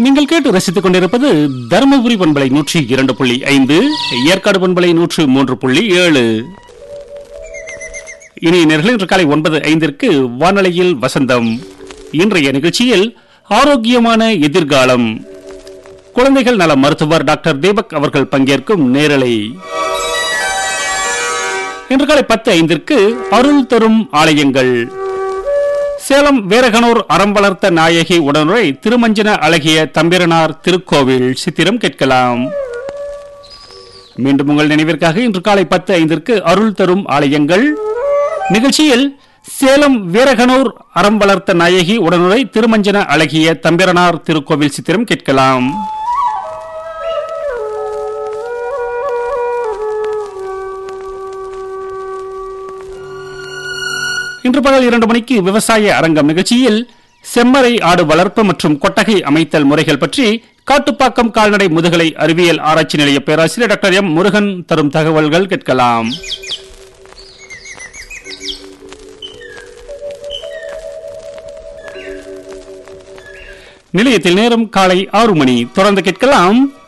நீங்கள் கேட்டு ரசித்துக் கொண்டிருப்பது தருமபுரி பண்பலை 102.5, ஏற்காடு பண்பலை 103.7. இனி நேயர்களே, இன்று காலை 9:05 வானொலியில் வசந்தம். இன்றைய நிகழ்ச்சியில் ஆரோக்கியமான எதிர்காலம், குழந்தைகள் நல மருத்துவர் டாக்டர் தீபக் அவர்கள் பங்கேற்கும் நேரலை. இன்று காலை 10:05 அருள் தரும் ஆலயங்கள், சேலம் வேரகனூர் அறம் வளர்த்த நாயகி உடனுரை திருமஞ்சன அழகிய தம்பிரனார் திருக்கோவில் சித்திரம் கேட்கலாம். மீண்டும் உங்கள் நினைவிற்காக இன்று காலை 10:05 அருள் தரும் ஆலயங்கள் நிகழ்ச்சியில் சேலம் வீரகனூர் அறம் வளர்த்த நாயகி உடனுரை திருமஞ்சன அழகிய தம்பிரனார் திருக்கோவில் சித்திரம் கேட்கலாம். இன்று பகல் 2 மணிக்கு விவசாய அரங்கம் நிகழ்ச்சியில் செம்மறை ஆடு வளர்ப்பு மற்றும் கொட்டகை அமைத்தல் முறைகள் பற்றி காட்டுப்பாக்கம் கால்நடை முதுகலை அறிவியல் ஆராய்ச்சி நிலைய பேராசிரியர் டாக்டர் எம் முருகன் தரும் தகவல்கள் கேட்கலாம். நிலையத்தில் நேரம் காலை 6 மணி. தொடர்ந்து கேட்கலாம்